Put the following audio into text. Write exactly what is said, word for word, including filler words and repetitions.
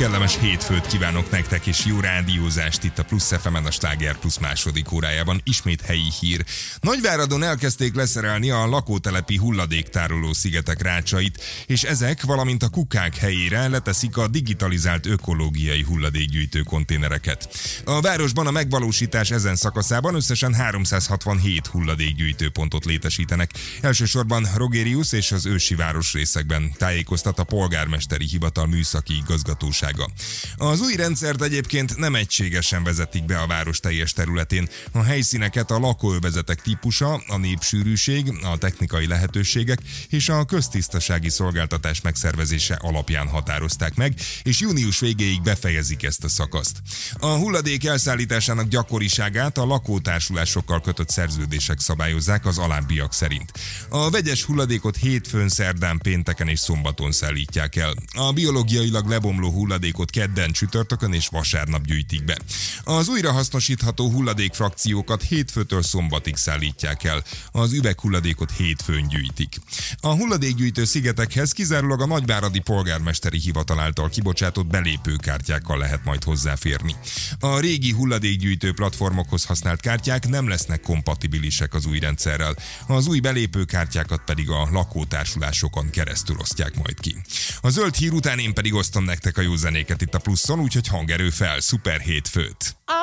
kellemes hétfőt kívánok nektek, és jó rádiózást itt a Plusz ef emen a Sláger Plusz második órájában. Ismét helyi hír. Nagyváradon elkezdték leszerelni a lakótelepi hulladéktároló szigetek rácsait, és ezek, valamint a kukák helyére leteszik a digitalizált ökológiai hulladékgyűjtő konténereket. A városban a megvalósítás ezen szakaszában összesen háromszázhatvanhét hulladékgyűjtőpontot létesítenek. Elsősorban Rogérius és az ősi városrészekben, tájékoztat a polgármesteri hivatal műszaki igazgatósága. Az új rendszert egyébként nem egységesen vezetik be a város teljes területén. A helyszíneket a lakóövezetek típusa, a népsűrűség, a technikai lehetőségek és a köztisztasági szolgáltatás megszervezése alapján határozták meg, és június végéig befejezik ezt a szakaszt. A hulladék elszállításának gyakoriságát a lakótársulásokkal kötött szerződések szabályozzák az alábbiak szerint. A vegyes hulladékot hétfőn, szerdán, pénteken és szombaton szállítják el. A biológiailag lebomló hulladékot kedden, csütörtökön és vasárnap gyűjtik be. Az újrahasznosítható hulladékfrakciókat hétfőtől szombatig szállítják el. Az üveghulladékot hétfőn gyűjtik. A hulladékgyűjtő szigetekhez kizárólag a nagyváradi polgármesteri hivatal által kibocsátott belépőkártyákkal lehet majd hozzáférni. A régi hulladékgyűjtő platformokhoz használt kártyák nem lesznek kompatibilisek az új rendszerrel. Az új belépőkártyákat pedig a lakótársulásokon keresztül osztják majd ki. A zöld hír után én pedig osztom nektek a jó zenéket itt a Pluszon, úgyhogy hangerő fel, szuper hétfőt!